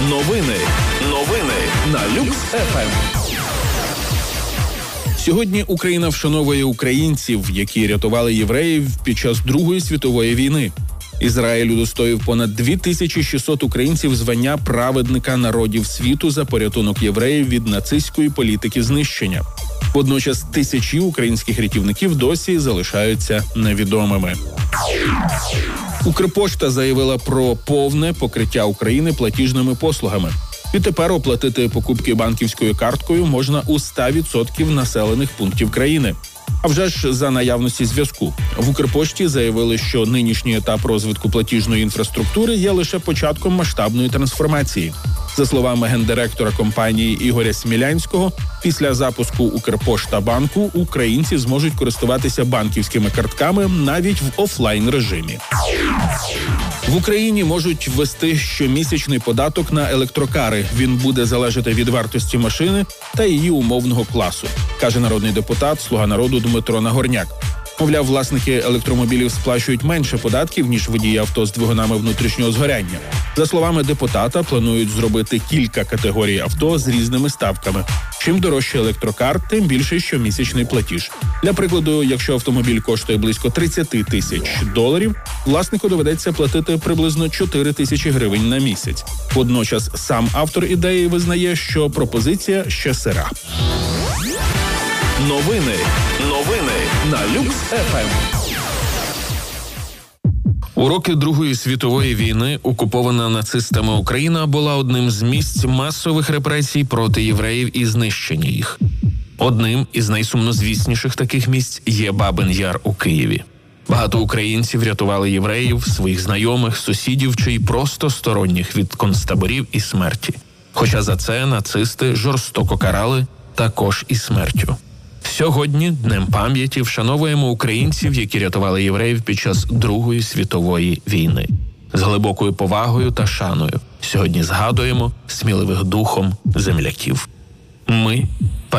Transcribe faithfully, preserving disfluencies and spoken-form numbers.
Новини. Новини на Люкс еф ем. Сьогодні Україна вшановує українців, які рятували євреїв під час Другої світової війни. Ізраїль удостоїв понад дві тисячі шістсот українців звання праведника народів світу за порятунок євреїв від нацистської політики знищення. Водночас тисячі українських рятівників досі залишаються невідомими. Укрпошта заявила про повне покриття України платіжними послугами. Відтепер оплатити покупки банківською карткою можна у ста відсотків населених пунктів країни. А вже ж за наявності зв'язку. В Укрпошті заявили, що нинішній етап розвитку платіжної інфраструктури є лише початком масштабної трансформації. За словами гендиректора компанії Ігоря Смілянського, після запуску Укрпошта-банку українці зможуть користуватися банківськими картками навіть в офлайн-режимі. В Україні можуть ввести щомісячний податок на електрокари. Він буде залежати від вартості машини та її умовного класу, каже народний депутат «Слуга народу» Дмитро Нагорняк. Мовляв, власники електромобілів сплачують менше податків, ніж водії авто з двигунами внутрішнього згоряння. За словами депутата, планують зробити кілька категорій авто з різними ставками. Чим дорожче електрокар, тим більший щомісячний платіж. Для прикладу, якщо автомобіль коштує близько тридцять тисяч доларів, власнику доведеться платити приблизно чотири тисячі гривень на місяць. Водночас сам автор ідеї визнає, що пропозиція ще сира. Новини. Новини на Люкс еф ем. У роки Другої світової війни окупована нацистами Україна була одним з місць масових репресій проти євреїв і знищення їх. Одним із найсумнозвісніших таких місць є Бабин Яр у Києві. Багато українців рятували євреїв, своїх знайомих, сусідів чи й просто сторонніх від концтаборів і смерті. Хоча за це нацисти жорстоко карали також і смертю. Сьогодні, Днем пам'яті, вшановуємо українців, які рятували євреїв під час Другої світової війни. З глибокою повагою та шаною сьогодні згадуємо сміливих духом земляків. Ми